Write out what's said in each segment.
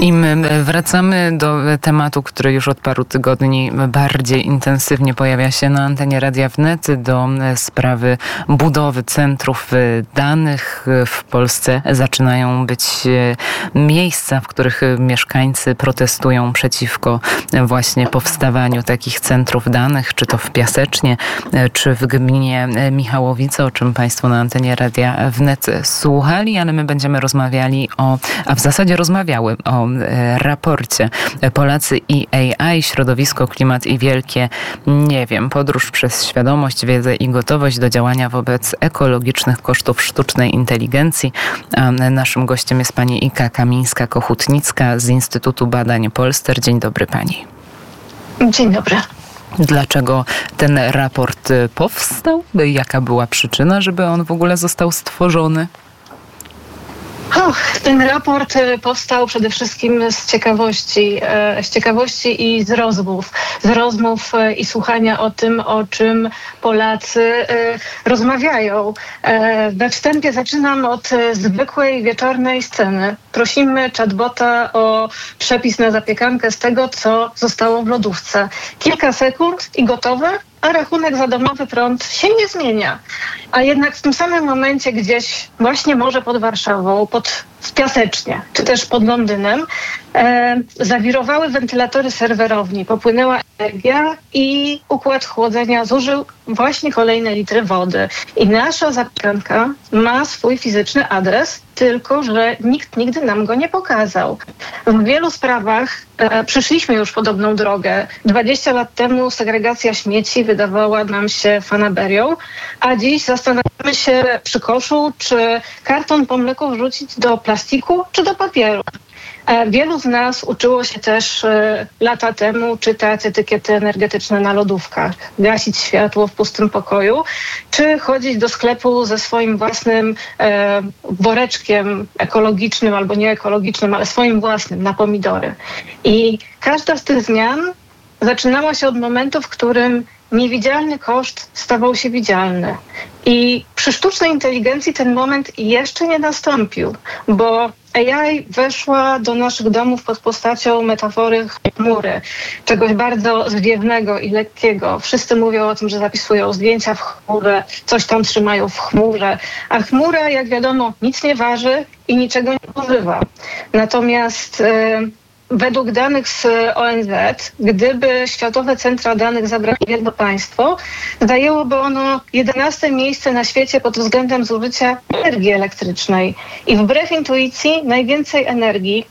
I my wracamy do tematu, który już od paru tygodni bardziej intensywnie pojawia się na antenie Radia Wnet, do sprawy budowy centrów danych. W Polsce zaczynają być miejsca, w których mieszkańcy protestują przeciwko właśnie powstawaniu takich centrów danych, czy to w Piasecznie, czy w gminie Michałowice, o czym Państwo na antenie Radia Wnet słuchali, ale my będziemy rozmawiali a w zasadzie rozmawiały o raporcie Polacy i AI, środowisko, klimat i wielkie nie wiem. Podróż przez świadomość, wiedzę i gotowość do działania wobec ekologicznych kosztów sztucznej inteligencji. A naszym gościem jest pani Ika Kamińska-Kochutnicka z Instytutu Badań Polster. Dzień dobry pani. Dzień dobry. Dlaczego ten raport powstał? Jaka była przyczyna, żeby on w ogóle został stworzony? Ten raport powstał przede wszystkim z ciekawości i z rozmów i słuchania o tym, o czym Polacy rozmawiają. We wstępie zaczynam od zwykłej wieczornej sceny. Prosimy chatbota o przepis na zapiekankę z tego, co zostało w lodówce. Kilka sekund i gotowe, a rachunek za domowy prąd się nie zmienia. A jednak w tym samym momencie gdzieś właśnie może pod Warszawą, w Piasecznie, czy też pod Londynem, zawirowały wentylatory serwerowni, popłynęła energia i układ chłodzenia zużył właśnie kolejne litry wody. I nasza zapiekanka ma swój fizyczny adres, tylko że nikt nigdy nam go nie pokazał. W wielu sprawach przyszliśmy już podobną drogę. 20 lat temu segregacja śmieci wydawała nam się fanaberią, a dziś zastanawiamy się przy koszu, czy karton po mleku wrzucić do plastiku, czy do papieru. Wielu z nas uczyło się też lata temu czytać etykiety energetyczne na lodówkach, gasić światło w pustym pokoju, czy chodzić do sklepu ze swoim własnym woreczkiem ekologicznym albo nieekologicznym, ale swoim własnym na pomidory. I każda z tych zmian zaczynała się od momentu, w którym niewidzialny koszt stawał się widzialny. I przy sztucznej inteligencji ten moment jeszcze nie nastąpił, bo AI weszła do naszych domów pod postacią metafory chmury, czegoś bardzo zwiewnego i lekkiego. Wszyscy mówią o tym, że zapisują zdjęcia w chmurze, coś tam trzymają w chmurze, a chmura, jak wiadomo, nic nie waży i niczego nie używa. Natomiast według danych z ONZ, gdyby Światowe Centra Danych zabrało jedno państwo, zajęłoby ono 11 miejsce na świecie pod względem zużycia energii elektrycznej. I wbrew intuicji najwięcej energii,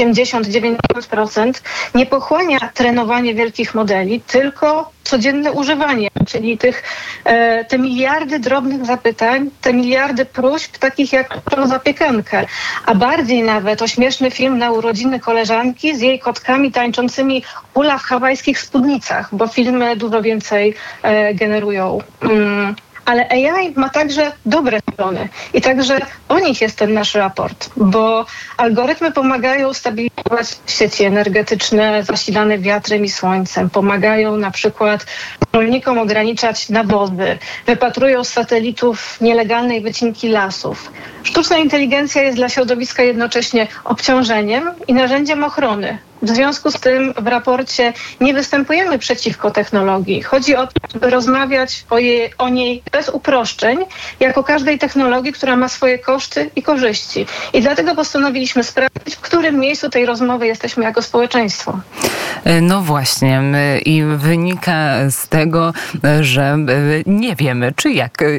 80-90%, nie pochłania trenowanie wielkich modeli, tylko codzienne używanie, czyli te miliardy drobnych zapytań, te miliardy próśb, takich jak o zapiekankę, a bardziej nawet o śmieszny film na urodziny koleżanki z jej kotkami tańczącymi hula w hawajskich spódnicach, bo filmy dużo więcej generują. Ale AI ma także dobre strony i także o nich jest ten nasz raport, bo algorytmy pomagają stabilizować sieci energetyczne zasilane wiatrem i słońcem, pomagają na przykład rolnikom ograniczać nawozy, wypatrują z satelitów nielegalnej wycinki lasów. Sztuczna inteligencja jest dla środowiska jednocześnie obciążeniem i narzędziem ochrony. W związku z tym w raporcie nie występujemy przeciwko technologii. Chodzi o to, żeby rozmawiać o niej bez uproszczeń, jak o każdej technologii, która ma swoje koszty i korzyści. I dlatego postanowiliśmy sprawdzić, w którym miejscu tej rozmowy jesteśmy jako społeczeństwo. No właśnie. I wynika z tego, że nie wiemy, czy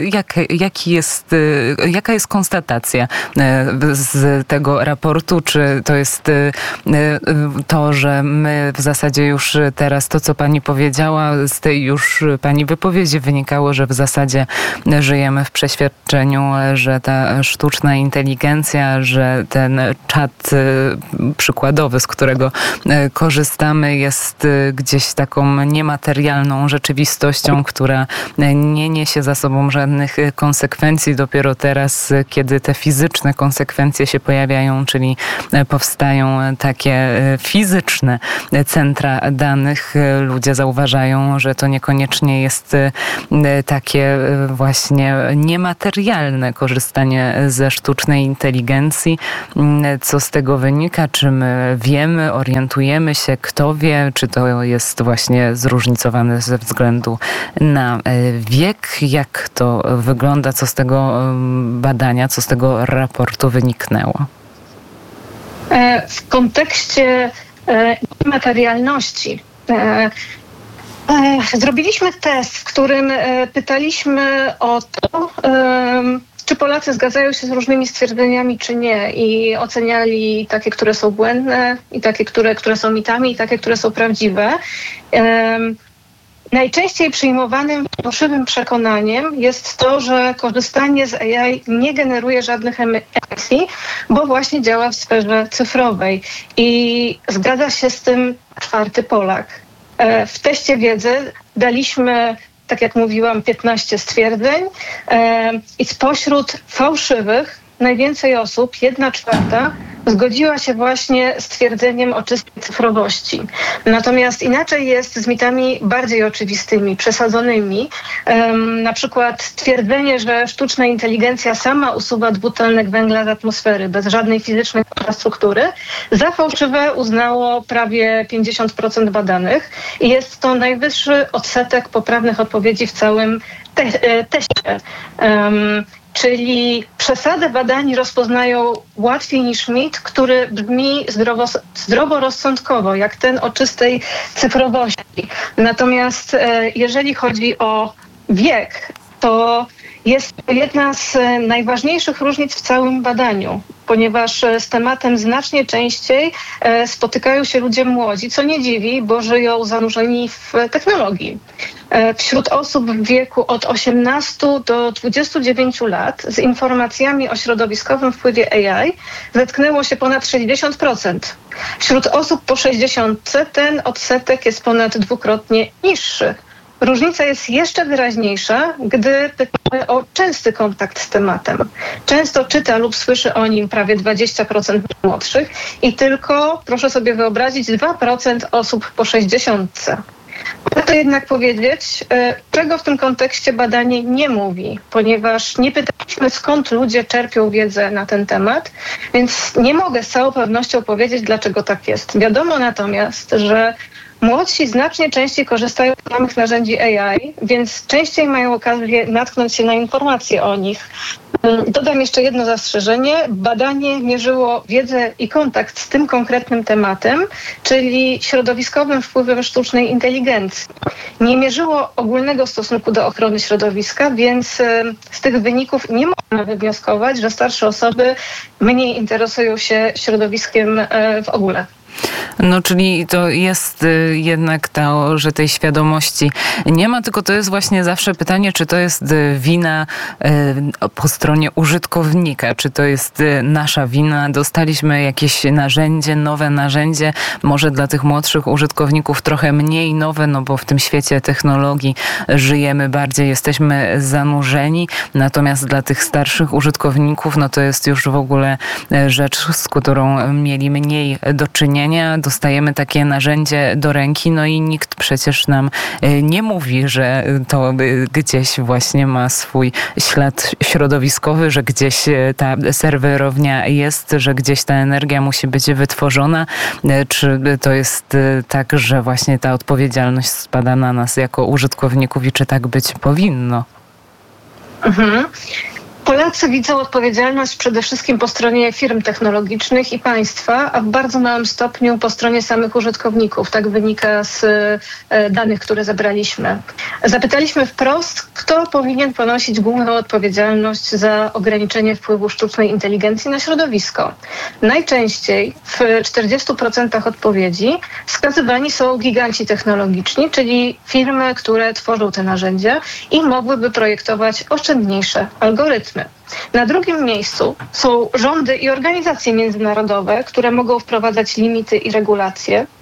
jaka jest konstatacja z tego raportu, czy to jest to, że my w zasadzie już teraz to, co pani powiedziała, z tej już pani wypowiedzi wynikało, że w zasadzie żyjemy w przeświadczeniu, że ta sztuczna inteligencja, że ten czat przykładowy, z którego korzystamy, mamy, jest gdzieś taką niematerialną rzeczywistością, która nie niesie za sobą żadnych konsekwencji. Dopiero teraz, kiedy te fizyczne konsekwencje się pojawiają, czyli powstają takie fizyczne centra danych, ludzie zauważają, że to niekoniecznie jest takie właśnie niematerialne korzystanie ze sztucznej inteligencji. Co z tego wynika? Czy my wiemy, orientujemy się, kto wie, czy to jest właśnie zróżnicowane ze względu na wiek? Jak to wygląda? Co z tego badania, co z tego raportu wyniknęło? W kontekście materialności zrobiliśmy test, w którym pytaliśmy o to, czy Polacy zgadzają się z różnymi stwierdzeniami, czy nie, i oceniali takie, które są błędne, i takie, które są mitami, i takie, które są prawdziwe. Najczęściej przyjmowanym fałszywym przekonaniem jest to, że korzystanie z AI nie generuje żadnych emisji, bo właśnie działa w sferze cyfrowej. I zgadza się z tym czwarty Polak. W teście wiedzy daliśmy, tak jak mówiłam, 15 stwierdzeń i spośród fałszywych najwięcej osób, 1/4, zgodziła się właśnie z twierdzeniem o czystej cyfrowości. Natomiast inaczej jest z mitami bardziej oczywistymi, przesadzonymi. Na przykład twierdzenie, że sztuczna inteligencja sama usuwa dwutlenek węgla z atmosfery bez żadnej fizycznej infrastruktury, za fałszywe uznało prawie 50% badanych i jest to najwyższy odsetek poprawnych odpowiedzi w całym teście. Czyli przesadę badań rozpoznają łatwiej niż mit, który brzmi zdroworozsądkowo, jak ten o czystej cyfrowości. Natomiast jeżeli chodzi o wiek, to jest to jedna z najważniejszych różnic w całym badaniu, ponieważ z tematem znacznie częściej spotykają się ludzie młodzi, co nie dziwi, bo żyją zanurzeni w technologii. Wśród osób w wieku od 18 do 29 lat z informacjami o środowiskowym wpływie AI zetknęło się ponad 60%. Wśród osób po 60 ten odsetek jest ponad dwukrotnie niższy. Różnica jest jeszcze wyraźniejsza, gdy pytamy o częsty kontakt z tematem. Często czyta lub słyszy o nim prawie 20% młodszych i tylko, proszę sobie wyobrazić, 2% osób po 60. Warto jednak powiedzieć, czego w tym kontekście badanie nie mówi, ponieważ nie pytaliśmy, skąd ludzie czerpią wiedzę na ten temat, więc nie mogę z całą pewnością powiedzieć, dlaczego tak jest. Wiadomo natomiast, że młodsi znacznie częściej korzystają z samych narzędzi AI, więc częściej mają okazję natknąć się na informacje o nich. Dodam jeszcze jedno zastrzeżenie. Badanie mierzyło wiedzę i kontakt z tym konkretnym tematem, czyli środowiskowym wpływem sztucznej inteligencji. Nie mierzyło ogólnego stosunku do ochrony środowiska, więc z tych wyników nie można wywnioskować, że starsze osoby mniej interesują się środowiskiem w ogóle. No, czyli to jest jednak to, że tej świadomości nie ma, tylko to jest właśnie zawsze pytanie, czy to jest wina po stronie użytkownika, czy to jest nasza wina. Dostaliśmy jakieś narzędzie, nowe narzędzie, może dla tych młodszych użytkowników trochę mniej nowe, no bo w tym świecie technologii żyjemy bardziej, jesteśmy zanurzeni, natomiast dla tych starszych użytkowników, no to jest już w ogóle rzecz, z którą mieli mniej do czynienia. Dostajemy takie narzędzie do ręki, no i nikt przecież nam nie mówi, że to gdzieś właśnie ma swój ślad środowiskowy, że gdzieś ta serwerownia jest, że gdzieś ta energia musi być wytworzona. Czy to jest tak, że właśnie ta odpowiedzialność spada na nas jako użytkowników i czy tak być powinno? Mhm. Polacy widzą odpowiedzialność przede wszystkim po stronie firm technologicznych i państwa, a w bardzo małym stopniu po stronie samych użytkowników. Tak wynika z danych, które zebraliśmy. Zapytaliśmy wprost, kto powinien ponosić główną odpowiedzialność za ograniczenie wpływu sztucznej inteligencji na środowisko. Najczęściej w 40% odpowiedzi wskazywani są giganci technologiczni, czyli firmy, które tworzą te narzędzia i mogłyby projektować oszczędniejsze algorytmy. Na drugim miejscu są rządy i organizacje międzynarodowe, które mogą wprowadzać limity i regulacje.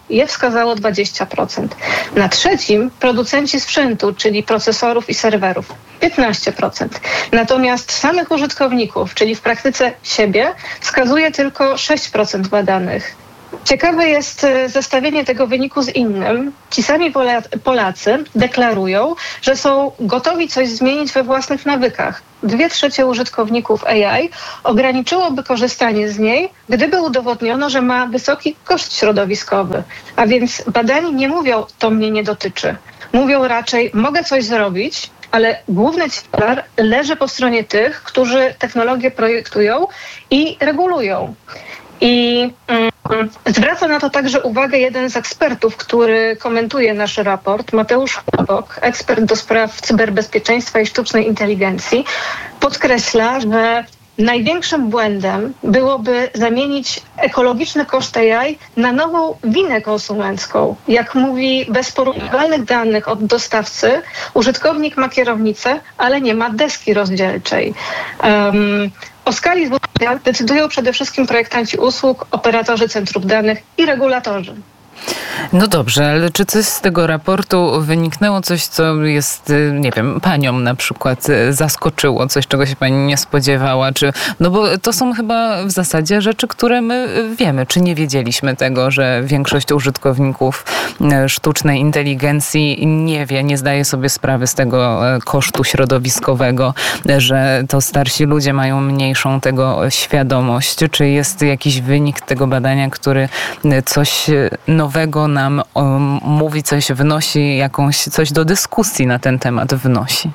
je wskazało 20%. Na trzecim producenci sprzętu, czyli procesorów i serwerów, 15%. Natomiast samych użytkowników, czyli w praktyce siebie, wskazuje tylko 6% badanych. Ciekawe jest zestawienie tego wyniku z innym. Ci sami Polacy deklarują, że są gotowi coś zmienić we własnych nawykach. 2/3 użytkowników AI ograniczyłoby korzystanie z niej, gdyby udowodniono, że ma wysoki koszt środowiskowy. A więc badani nie mówią, to mnie nie dotyczy. Mówią raczej, mogę coś zrobić, ale główny ciężar leży po stronie tych, którzy technologię projektują i regulują. I zwraca na to także uwagę jeden z ekspertów, który komentuje nasz raport, Mateusz Chłopok, ekspert do spraw cyberbezpieczeństwa i sztucznej inteligencji, podkreśla, że największym błędem byłoby zamienić ekologiczny koszt AI na nową winę konsumencką. Jak mówi, bez porównywalnych danych od dostawcy, użytkownik ma kierownicę, ale nie ma deski rozdzielczej. O skali zużycia decydują przede wszystkim projektanci usług, operatorzy centrów danych i regulatorzy. No dobrze, ale czy coś z tego raportu wyniknęło, coś co jest, nie wiem, panią na przykład zaskoczyło, coś czego się pani nie spodziewała, no bo to są chyba w zasadzie rzeczy, które my wiemy, czy nie wiedzieliśmy tego, że większość użytkowników sztucznej inteligencji nie wie, nie zdaje sobie sprawy z tego kosztu środowiskowego, że to starsi ludzie mają mniejszą tego świadomość. Czy jest jakiś wynik tego badania, który coś nowego nam mówi, coś wnosi, coś do dyskusji na ten temat wnosi?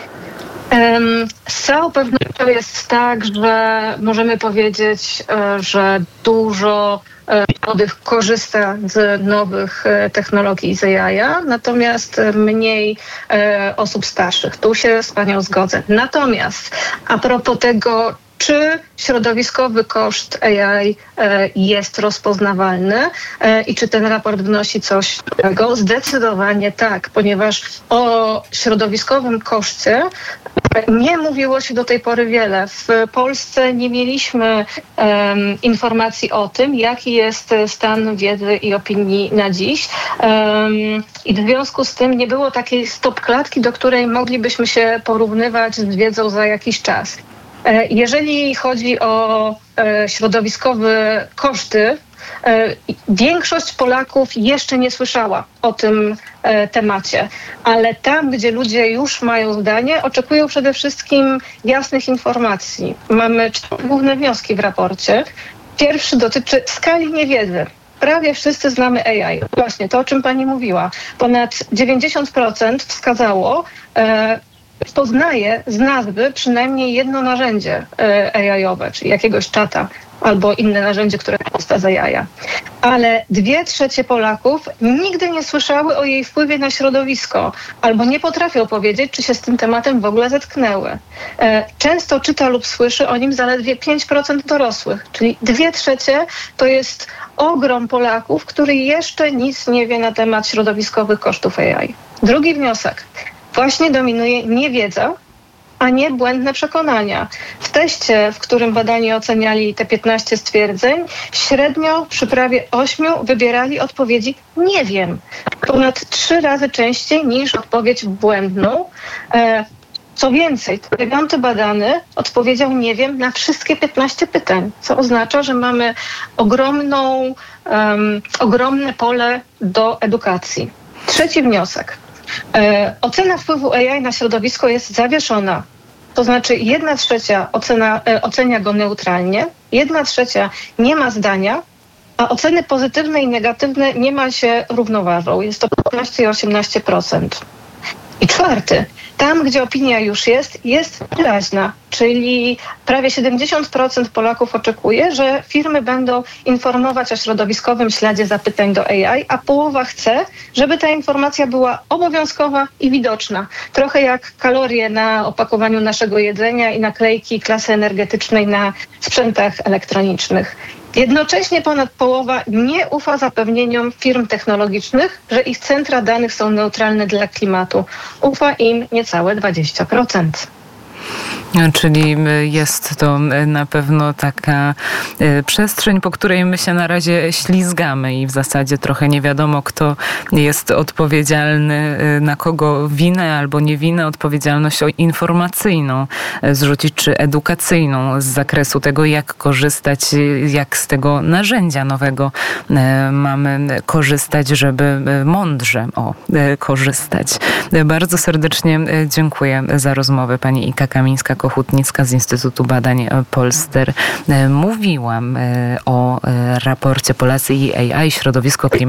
Z całą pewnością jest tak, że możemy powiedzieć, że dużo młodych korzysta z nowych technologii z AI, natomiast mniej osób starszych. Tu się z panią zgodzę. Natomiast a propos tego, czy środowiskowy koszt AI jest rozpoznawalny i czy ten raport wnosi coś nowego? Zdecydowanie tak, ponieważ o środowiskowym koszcie nie mówiło się do tej pory wiele. W Polsce nie mieliśmy informacji o tym, jaki jest stan wiedzy i opinii na dziś. I w związku z tym nie było takiej stopklatki, do której moglibyśmy się porównywać z wiedzą za jakiś czas. Jeżeli chodzi o środowiskowe koszty, większość Polaków jeszcze nie słyszała o tym temacie, ale tam, gdzie ludzie już mają zdanie, oczekują przede wszystkim jasnych informacji. Mamy 4 główne wnioski w raporcie. Pierwszy dotyczy skali niewiedzy. Prawie wszyscy znamy AI. Właśnie to, o czym pani mówiła. Ponad 90% wskazało, poznaje z nazwy przynajmniej jedno narzędzie AI-owe, czyli jakiegoś czata albo inne narzędzie, które korzysta z AI. Ale 2/3 Polaków nigdy nie słyszały o jej wpływie na środowisko albo nie potrafią powiedzieć, czy się z tym tematem w ogóle zetknęły. Często czyta lub słyszy o nim zaledwie 5% dorosłych, czyli 2/3 to jest ogrom Polaków, który jeszcze nic nie wie na temat środowiskowych kosztów AI. Drugi wniosek. Właśnie dominuje niewiedza, a nie błędne przekonania. W teście, w którym badani oceniali te 15 stwierdzeń, średnio przy prawie 8 wybierali odpowiedzi nie wiem. Ponad 3 razy częściej niż odpowiedź błędną. Co więcej, 9 badany odpowiedział nie wiem na wszystkie 15 pytań, co oznacza, że mamy ogromne pole do edukacji. Trzeci wniosek. Ocena wpływu AI na środowisko jest zawieszona. To znaczy 1/3 ocenia go neutralnie, 1/3 nie ma zdania, a oceny pozytywne i negatywne niemal się równoważą. Jest to 15 i 18%. I czwarty. Tam, gdzie opinia już jest wyraźna, czyli prawie 70% Polaków oczekuje, że firmy będą informować o środowiskowym śladzie zapytań do AI, a połowa chce, żeby ta informacja była obowiązkowa i widoczna. Trochę jak kalorie na opakowaniu naszego jedzenia i naklejki klasy energetycznej na sprzętach elektronicznych. Jednocześnie ponad połowa nie ufa zapewnieniom firm technologicznych, że ich centra danych są neutralne dla klimatu. Ufa im niecałe 20%. Czyli jest to na pewno taka przestrzeń, po której my się na razie ślizgamy i w zasadzie trochę nie wiadomo, kto jest odpowiedzialny, na kogo winę albo nie winę, odpowiedzialność informacyjną zrzucić, czy edukacyjną z zakresu tego, jak korzystać, jak z tego narzędzia nowego mamy korzystać, żeby mądrze korzystać. Bardzo serdecznie dziękuję za rozmowę. Pani Ika Kamińska-Kochutnicka z Instytutu Badań Polster. Mówiłam o raporcie Polacy i AI, środowisko, klimat